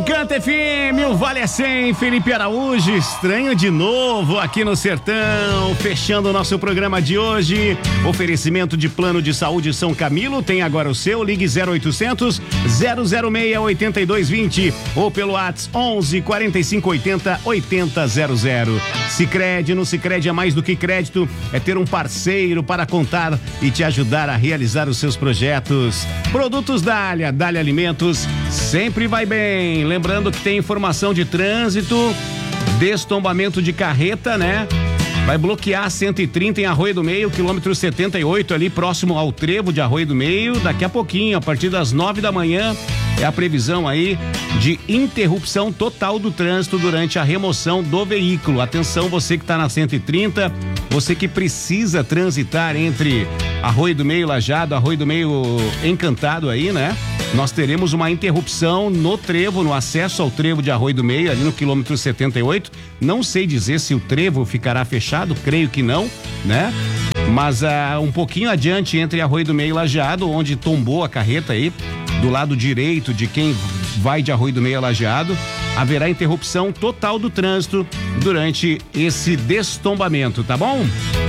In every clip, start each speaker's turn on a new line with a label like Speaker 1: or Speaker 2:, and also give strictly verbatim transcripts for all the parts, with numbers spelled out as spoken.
Speaker 1: Encanto F M, o Vale é cem, Felipe Araújo, estranho de novo aqui no Sertão, fechando o nosso programa de hoje. Oferecimento de plano de saúde São Camilo, tem agora o seu, ligue zero oitocentos, zero zero seis, oito dois dois zero ou pelo WhatsApp onze, quarenta e cinco, oitenta, oitenta zero zero. Sicredi, no Sicredi é mais do que crédito, é ter um parceiro para contar e te ajudar a realizar os seus projetos. Produtos Dália, Dália Alimentos, sempre vai bem. Lembrando que tem informação de trânsito, destombamento de carreta, né? Vai bloquear cento e trinta em Arroio do Meio, quilômetro setenta e oito, ali próximo ao trevo de Arroio do Meio. Daqui a pouquinho, a partir das nove da manhã, é a previsão aí de interrupção total do trânsito durante a remoção do veículo. Atenção, você que está na cento e trinta, você que precisa transitar entre Arroio do Meio Lajeado, Arroio do Meio Encantado aí, né? Nós teremos uma interrupção no trevo, no acesso ao trevo de Arroio do Meio, ali no quilômetro setenta e oito. Não sei dizer se o trevo ficará fechado, creio que não, né? Mas uh, um pouquinho adiante, entre Arroio do Meio e Lajeado, onde tombou a carreta aí, do lado direito de quem vai de Arroio do Meio a Lajeado, haverá interrupção total do trânsito durante esse destombamento, tá bom?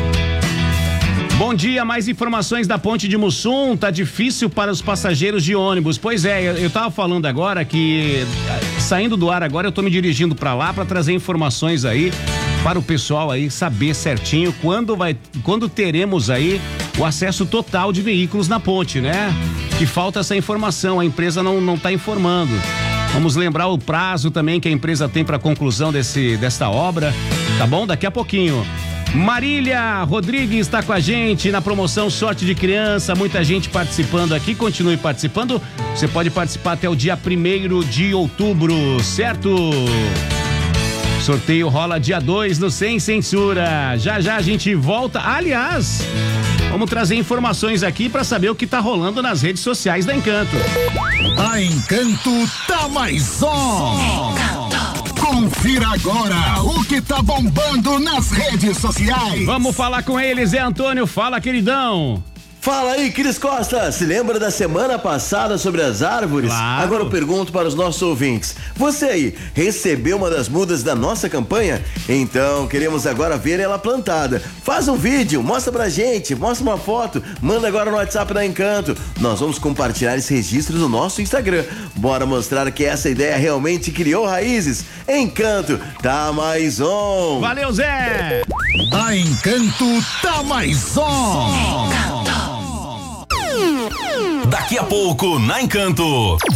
Speaker 1: Bom dia, mais informações da Ponte de Mussum. Tá difícil para os passageiros de ônibus. Pois é, eu, eu tava falando agora que, saindo do ar agora, eu tô me dirigindo para lá para trazer informações aí para o pessoal aí saber certinho quando vai, quando teremos aí o acesso total de veículos na ponte, né? Que falta essa informação, a empresa não não tá informando. Vamos lembrar o prazo também que a empresa tem para conclusão desse desta obra, tá bom? Daqui a pouquinho. Marília Rodrigues está com a gente na promoção Sorte de Criança, muita gente participando aqui, continue participando, você pode participar até o dia primeiro de outubro, certo? Sorteio rola dia dois no Sem Censura, já já a gente volta, aliás, vamos trazer informações aqui para saber o que tá rolando nas redes sociais da Encanto.
Speaker 2: A Encanto tá mais on! Confira agora o que tá bombando nas redes sociais.
Speaker 1: Vamos falar com ele, Zé Antônio. Fala, queridão.
Speaker 3: Fala aí, Cris Costa, se lembra da semana passada sobre as árvores?
Speaker 1: Claro.
Speaker 3: Agora eu pergunto para os nossos ouvintes, você aí, recebeu uma das mudas da nossa campanha? Então, queremos agora ver ela plantada. Faz um vídeo, mostra pra gente, mostra uma foto, manda agora no WhatsApp da Encanto. Nós vamos compartilhar esse registro no nosso Instagram. Bora mostrar que essa ideia realmente criou raízes. Encanto, tá mais on.
Speaker 1: Valeu, Zé.
Speaker 2: A Encanto tá mais on.
Speaker 4: Daqui a pouco, na Encanto.